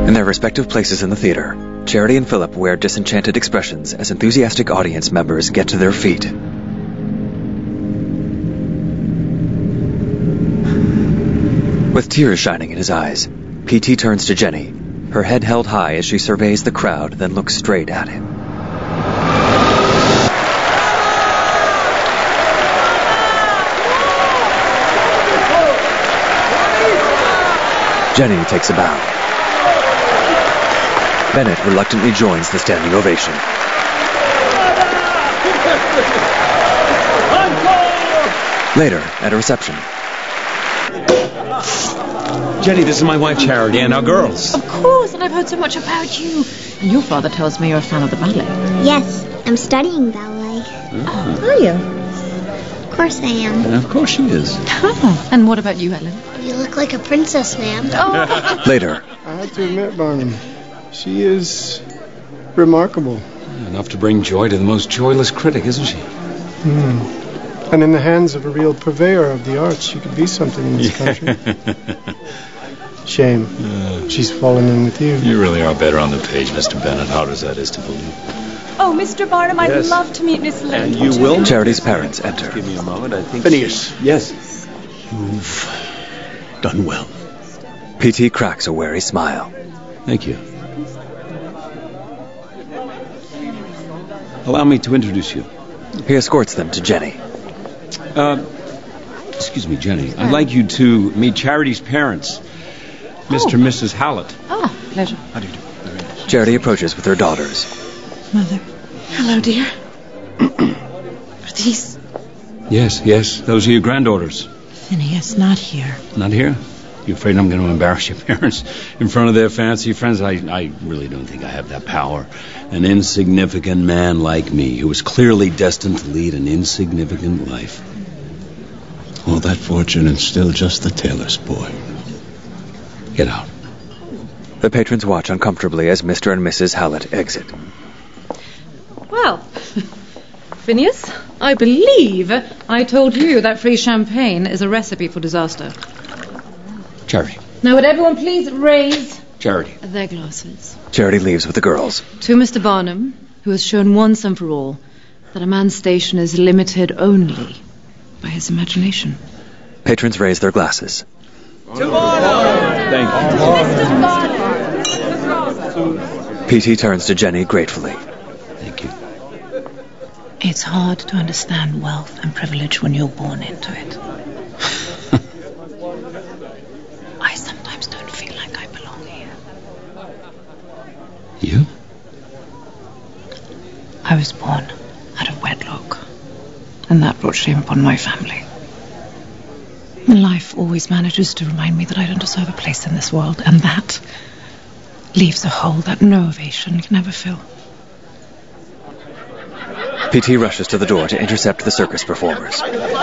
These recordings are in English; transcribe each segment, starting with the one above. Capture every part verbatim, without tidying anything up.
In their respective places in the theater, Charity and Philip wear disenchanted expressions as enthusiastic audience members get to their feet. With tears shining in his eyes, P T turns to Jenny, her head held high as she surveys the crowd, then looks straight at him. Jenny takes a bow. Bennett reluctantly joins the standing ovation. Later, at a reception. Jenny, this is my wife Charity and our girls. Of course, and I've heard so much about you. And your father tells me you're a fan of the ballet. Yes, I'm studying ballet. Oh. Are you? Of course I am. And of course she is. Oh. And what about you, Ellen? You look like a princess, ma'am. Oh. Later. I have to admit, Barnum, she is remarkable. Enough to bring joy to the most joyless critic, isn't she? Hmm. And in the hands of a real purveyor of the arts, she could be something in this country. Shame. Uh, She's fallen in with you. You really are better on the page, Mister Bennett. Hard as that is to believe. Oh, Mister Barnum, I'd Yes. love to meet Miss Lane. And you will? Charity's parents enter. Give me a moment, I think... Phineas. Yes. You've done well. P T cracks a wary smile. Thank you. Allow me to introduce you. He escorts them to Jenny. Uh, excuse me, Jenny. I'd like you to meet Charity's parents, Mister and Missus Hallett. Ah, pleasure. How do you do? Charity approaches with her daughters. Mother. Hello, dear. Are these... Yes, yes. Those are your granddaughters. Phineas, not here. Not here? You afraid I'm going to embarrass your parents in front of their fancy friends? I, I really don't think I have that power. An insignificant man like me, who is clearly destined to lead an insignificant life. All that fortune and still just the tailor's boy. Get out. The patrons watch uncomfortably as Mister and Missus Hallett exit. Well, Phineas, I believe I told you that free champagne is a recipe for disaster. Charity. Now would everyone please raise Charity. their glasses. Charity leaves with the girls. To Mister Barnum, who has shown once and for all that a man's station is limited only by his imagination. Patrons raise their glasses. Thank you. P T turns to Jenny gratefully. Thank you. It's hard to understand wealth and privilege when you're born into it. I sometimes don't feel like I belong here. You? I was born out of wedlock, and that brought shame upon my family. And life always manages to remind me that I don't deserve a place in this world, and that leaves a hole that no ovation can ever fill. P T rushes to the door to intercept the circus performers.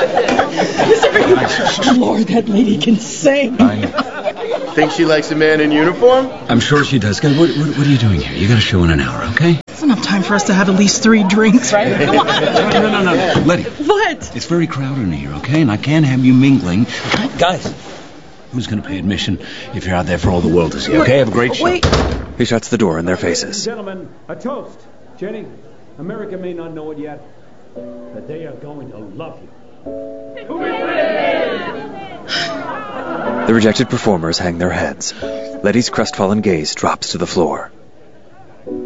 Lord, that lady can sing. Think she likes a man in uniform? I'm sure she does. Guys, what, what, what are you doing here? You got a show in an hour, okay? It's enough time for us to have at least three drinks, right? Come on. No, no, no, no. Letty. What? It's very crowded in here, okay? And I can't have you mingling. Guys, who's going to pay admission if you're out there for all the world to see, okay? Have a great show. Wait. He shuts the door in their faces. Gentlemen, a toast. Jenny, America may not know it yet, but they are going to love you. The rejected performers hang their heads. Letty's crestfallen gaze drops to the floor.